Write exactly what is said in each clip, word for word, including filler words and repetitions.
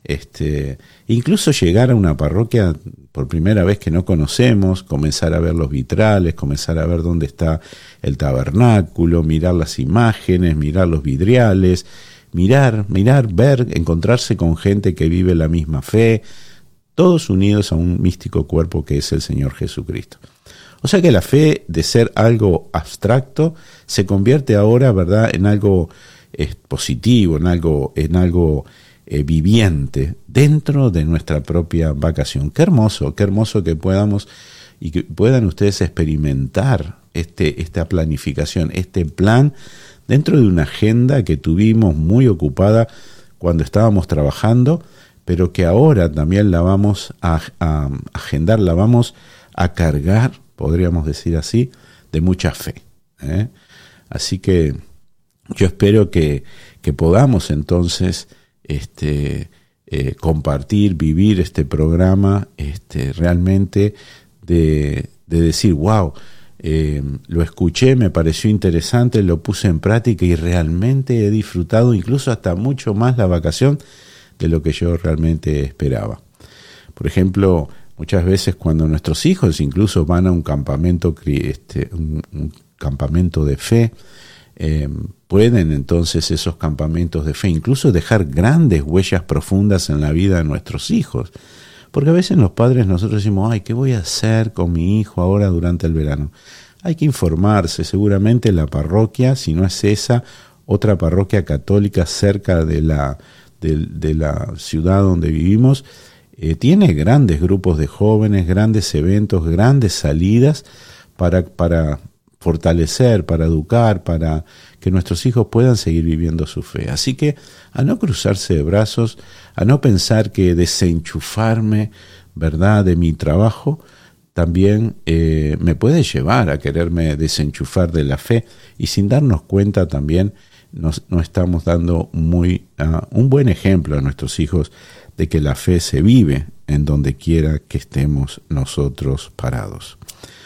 Este, incluso llegar a una parroquia por primera vez que no conocemos, comenzar a ver los vitrales, comenzar a ver dónde está el tabernáculo, mirar las imágenes, mirar los vidriales, mirar, mirar, ver, encontrarse con gente que vive la misma fe, todos unidos a un místico cuerpo que es el Señor Jesucristo. O sea que la fe, de ser algo abstracto, se convierte ahora, ¿verdad?, en algo eh, positivo, en algo, en algo eh, viviente dentro de nuestra propia vacación. Qué hermoso, qué hermoso que podamos y que puedan ustedes experimentar este, esta planificación, este plan dentro de una agenda que tuvimos muy ocupada cuando estábamos trabajando, pero que ahora también la vamos a, a agendar, la vamos a cargar, podríamos decir así, de mucha fe, ¿eh? Así que yo espero que, que podamos entonces este, eh, compartir, vivir este programa este, realmente de, de decir, wow, eh, lo escuché, me pareció interesante, lo puse en práctica y realmente he disfrutado incluso hasta mucho más la vacación de lo que yo realmente esperaba. Por ejemplo, muchas veces cuando nuestros hijos incluso van a un campamento, este, un, un campamento de fe, eh, pueden entonces esos campamentos de fe incluso dejar grandes huellas profundas en la vida de nuestros hijos. Porque a veces los padres nosotros decimos, ay, ¿qué voy a hacer con mi hijo ahora durante el verano? Hay que informarse, seguramente la parroquia, si no es esa, otra parroquia católica cerca de la, de, de la ciudad donde vivimos, eh, tiene grandes grupos de jóvenes, grandes eventos, grandes salidas para, para fortalecer, para educar, para que nuestros hijos puedan seguir viviendo su fe. Así que a no cruzarse de brazos, a no pensar que desenchufarme, ¿verdad?, de mi trabajo, también eh, me puede llevar a quererme desenchufar de la fe, y sin darnos cuenta también nos, no estamos dando muy uh, un buen ejemplo a nuestros hijos de que la fe se vive en donde quiera que estemos nosotros parados.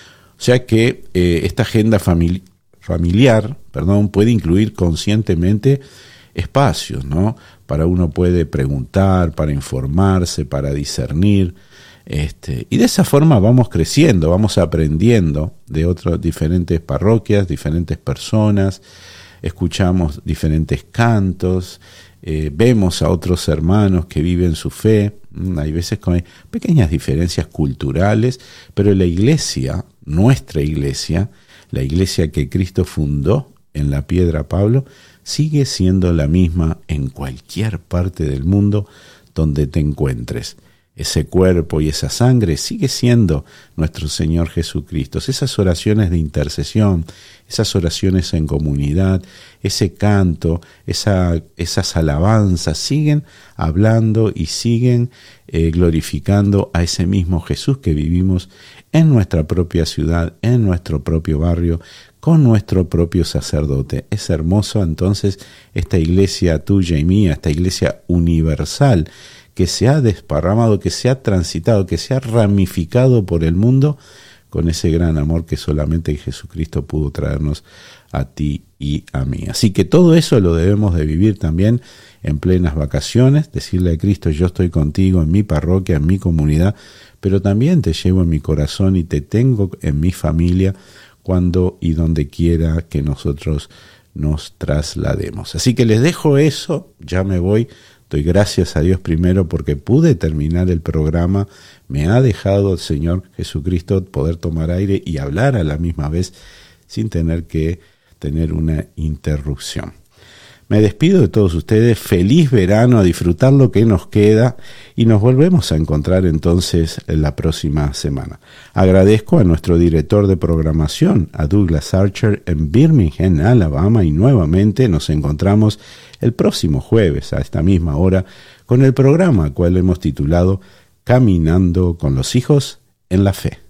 O sea que eh, esta agenda famili- familiar, perdón, puede incluir conscientemente espacios, ¿no? Para uno puede preguntar, para informarse, para discernir, este, y de esa forma vamos creciendo, vamos aprendiendo de otras diferentes parroquias, diferentes personas, escuchamos diferentes cantos, eh, vemos a otros hermanos que viven su fe. Hay veces con pequeñas diferencias culturales, pero la iglesia, nuestra iglesia, la iglesia que Cristo fundó en la piedra Pablo, sigue siendo la misma en cualquier parte del mundo donde te encuentres. Ese cuerpo y esa sangre sigue siendo nuestro Señor Jesucristo. Esas oraciones de intercesión, esas oraciones en comunidad, ese canto, esa, esas alabanzas siguen hablando y siguen eh, glorificando a ese mismo Jesús que vivimos en nuestra propia ciudad, en nuestro propio barrio, con nuestro propio sacerdote. Es hermoso entonces esta iglesia tuya y mía, esta iglesia universal, que se ha desparramado, que se ha transitado, que se ha ramificado por el mundo con ese gran amor que solamente Jesucristo pudo traernos a ti y a mí. Así que todo eso lo debemos de vivir también en plenas vacaciones, decirle a Cristo, yo estoy contigo en mi parroquia, en mi comunidad, pero también te llevo en mi corazón y te tengo en mi familia cuando y donde quiera que nosotros nos traslademos. Así que les dejo eso, ya me voy. Doy gracias a Dios primero porque pude terminar el programa, me ha dejado el Señor Jesucristo poder tomar aire y hablar a la misma vez sin tener que tener una interrupción. Me despido de todos ustedes, feliz verano, a disfrutar lo que nos queda y nos volvemos a encontrar entonces la próxima semana. Agradezco a nuestro director de programación, a Douglas Archer en Birmingham, Alabama, y nuevamente nos encontramos el próximo jueves a esta misma hora con el programa cual hemos titulado Caminando con los hijos en la fe.